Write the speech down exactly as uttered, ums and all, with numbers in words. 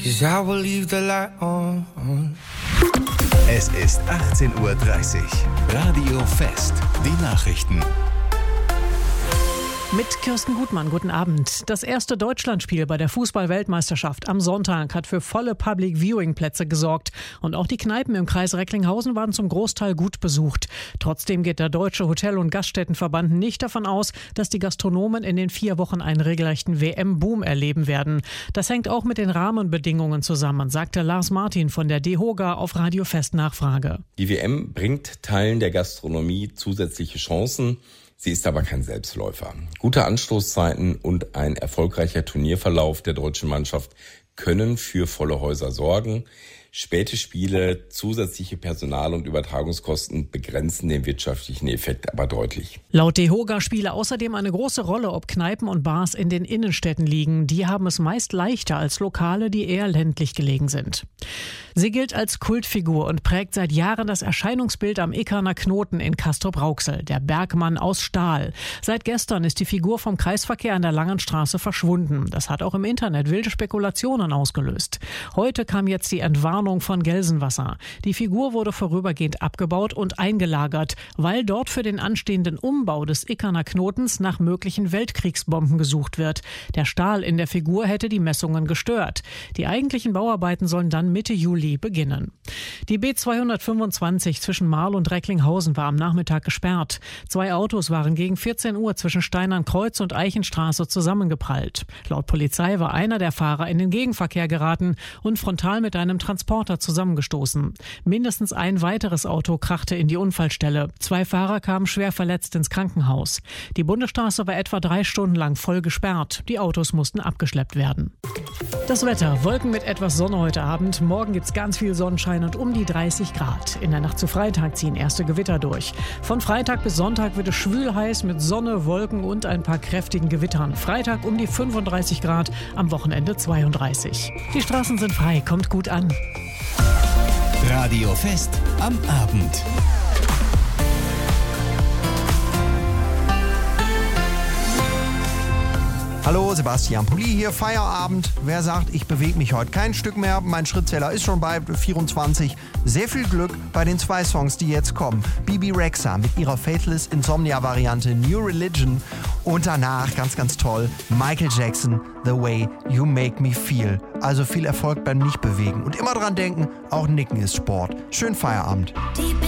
'cause I will leave the light on. Es ist achtzehn Uhr dreißig. Radio Fest. Die Nachrichten. Mit Kirsten Gutmann, guten Abend. Das erste Deutschlandspiel bei der Fußball-Weltmeisterschaft am Sonntag hat für volle Public-Viewing-Plätze gesorgt. Und auch die Kneipen im Kreis Recklinghausen waren zum Großteil gut besucht. Trotzdem geht der Deutsche Hotel- und Gaststättenverband nicht davon aus, dass die Gastronomen in den vier Wochen einen regelrechten W M-Boom erleben werden. Das hängt auch mit den Rahmenbedingungen zusammen, sagte Lars Martin von der DEHOGA auf Radio Fest Nachfrage. Die W M bringt Teilen der Gastronomie zusätzliche Chancen. Sie ist aber kein Selbstläufer. Gute Anstoßzeiten und ein erfolgreicher Turnierverlauf der deutschen Mannschaft können für volle Häuser sorgen. Späte Spiele, zusätzliche Personal- und Übertragungskosten begrenzen den wirtschaftlichen Effekt aber deutlich. Laut DEHOGA spiele außerdem eine große Rolle, ob Kneipen und Bars in den Innenstädten liegen. Die haben es meist leichter als Lokale, die eher ländlich gelegen sind. Sie gilt als Kultfigur und prägt seit Jahren das Erscheinungsbild am Ickerner Knoten in Castrop-Rauxel, der Bergmann aus Stahl. Seit gestern ist die Figur vom Kreisverkehr an der Langenstraße verschwunden. Das hat auch im Internet wilde Spekulationen ausgelöst. Heute kam jetzt die Entwarnung von Gelsenwasser. Die Figur wurde vorübergehend abgebaut und eingelagert, weil dort für den anstehenden Umbau des Ickerner Knotens nach möglichen Weltkriegsbomben gesucht wird. Der Stahl in der Figur hätte die Messungen gestört. Die eigentlichen Bauarbeiten sollen dann Mitte Juli beginnen. Die B zweihundertfünfundzwanzig zwischen Marl und Recklinghausen war am Nachmittag gesperrt. Zwei Autos waren gegen vierzehn Uhr zwischen Steinernkreuz und Eichenstraße zusammengeprallt. Laut Polizei war einer der Fahrer in den Gegenverkehr geraten und frontal mit einem Transporter zusammengestoßen. Mindestens ein weiteres Auto krachte in die Unfallstelle. Zwei Fahrer kamen schwer verletzt ins Krankenhaus. Die Bundesstraße war etwa drei Stunden lang voll gesperrt. Die Autos mussten abgeschleppt werden. Das Wetter: Wolken mit etwas Sonne heute Abend. Morgen gibt's ganz viel Sonnenschein und um die dreißig Grad. In der Nacht zu Freitag ziehen erste Gewitter durch. Von Freitag bis Sonntag wird es schwül heiß mit Sonne, Wolken und ein paar kräftigen Gewittern. Freitag um die fünfunddreißig Grad, am Wochenende zweiunddreißig. Die Straßen sind frei, kommt gut an. Radio Fest am Abend. Hallo, Sebastian Pulli hier, Feierabend. Wer sagt, ich bewege mich heute kein Stück mehr, mein Schrittzähler ist schon bei vierundzwanzig. Sehr viel Glück bei den zwei Songs, die jetzt kommen. Bebe Rexha mit ihrer Faithless Insomnia-Variante New Religion und danach, ganz, ganz toll, Michael Jackson, The Way You Make Me Feel. Also viel Erfolg beim Nicht-Bewegen und immer dran denken, auch Nicken ist Sport. Schönen Feierabend. Deep